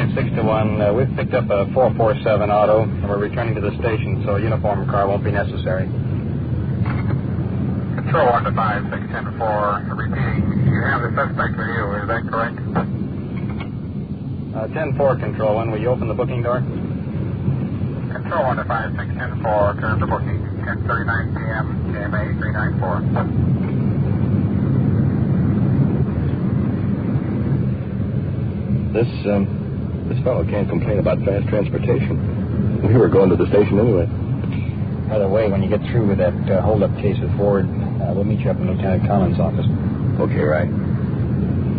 6 to 1. We've picked up a 447 auto, and we're returning to the station, so a uniform car won't be necessary. Control 1 to 5, 610-4. Repeating, you have the suspect with you, is that correct? 10-4, Control 1. Will you open the booking door? Control 1 to 5, 610-4. Turn to booking. 10:39 p.m. KMA 394. This fellow can't complain about fast transportation. We were going to the station anyway. By the way, when you get through with that hold-up case with Ford, we'll meet you up in Lieutenant Collins' office. Okay, right.